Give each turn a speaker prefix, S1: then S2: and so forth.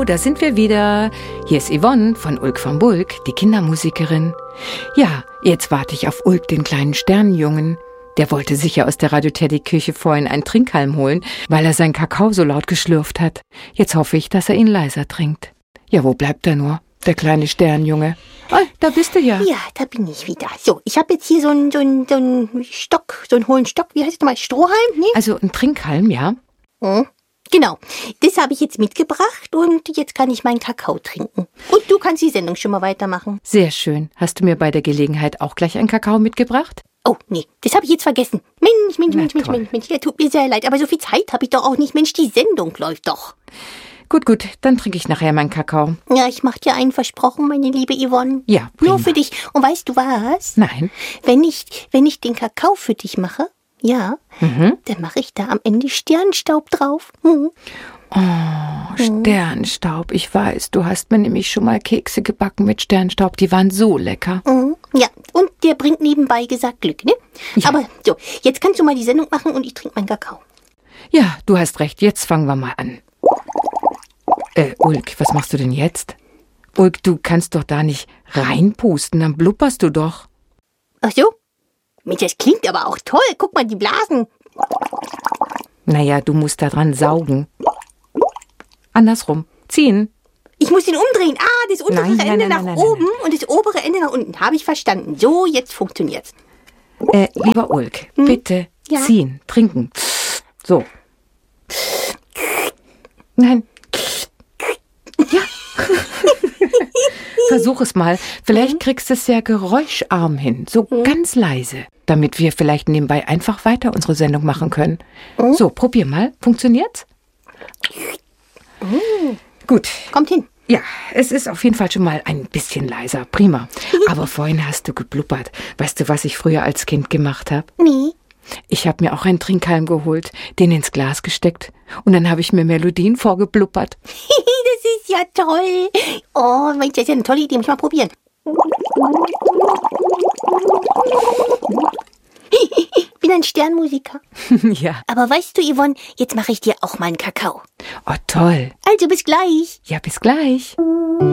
S1: Hallo, da sind wir wieder. Hier ist Yvonne von Ulk von Bulk, die Kindermusikerin. Ja, jetzt warte ich auf Ulk, den kleinen Sternenjungen. Der wollte sicher aus der Radio-Teddy-Küche vorhin einen Trinkhalm holen, weil er seinen Kakao so laut geschlürft hat. Jetzt hoffe ich, dass er ihn leiser trinkt. Ja, wo bleibt er nur, der kleine Sternenjunge? Oh, da bist du ja.
S2: Ja, da bin ich wieder. So, ich habe jetzt hier so einen Stock, so einen hohlen Stock. Wie heißt das nochmal? Strohhalm? Nee?
S1: Also ein Trinkhalm, ja?
S2: Genau, das habe ich jetzt mitgebracht und jetzt kann ich meinen Kakao trinken. Und du kannst die Sendung schon mal weitermachen.
S1: Sehr schön. Hast du mir bei der Gelegenheit auch gleich einen Kakao mitgebracht?
S2: Oh, nee, das habe ich jetzt vergessen. Mensch, ja, tut mir sehr leid, aber so viel Zeit habe ich doch auch nicht. Mensch, die Sendung läuft doch.
S1: Gut, dann trinke ich nachher meinen Kakao.
S2: Ja, ich mach dir einen versprochen, meine liebe Yvonne.
S1: Ja, prima.
S2: Nur für dich. Und weißt du was?
S1: Nein.
S2: Wenn ich den Kakao für dich mache, ja, dann mache ich da am Ende Sternstaub drauf.
S1: Oh, Sternstaub. Ich weiß, du hast mir nämlich schon mal Kekse gebacken mit Sternstaub. Die waren so lecker.
S2: Ja, und der bringt nebenbei gesagt Glück, ne? Ja. Aber so, jetzt kannst du mal die Sendung machen und ich trinke meinen Kakao.
S1: Ja, du hast recht. Jetzt fangen wir mal an. Ulk, was machst du denn jetzt? Ulk, du kannst doch da nicht reinpusten, dann blubberst du doch.
S2: Ach so? Mensch, das klingt aber auch toll. Guck mal, die Blasen.
S1: Naja, du musst da dran saugen. Andersrum. Ziehen.
S2: Ich muss ihn umdrehen. Das untere Ende nach oben und das obere Ende nach unten. Habe ich verstanden. So, jetzt funktioniert's.
S1: Lieber Ulk, bitte ziehen, trinken. So. Nein. Ja. Versuch es mal. Vielleicht kriegst du es ja geräuscharm hin. So ganz leise. Damit wir vielleicht nebenbei einfach weiter unsere Sendung machen können. So, probier mal. Funktioniert's? Gut.
S2: Kommt hin.
S1: Ja, es ist auf jeden Fall schon mal ein bisschen leiser. Prima. Aber vorhin hast du geblubbert. Weißt du, was ich früher als Kind gemacht habe?
S2: Nee.
S1: Ich habe mir auch einen Trinkhalm geholt, den ins Glas gesteckt. Und dann habe ich mir Melodien vorgeblubbert.
S2: Das ist ja toll. Oh, Mensch, das ist ja eine tolle Idee. Muss ich mal probieren. Ich bin ein Sternmusiker.
S1: Ja.
S2: Aber weißt du, Yvonne, jetzt mache ich dir auch mal einen Kakao.
S1: Oh, toll.
S2: Also bis gleich.
S1: Ja, bis gleich.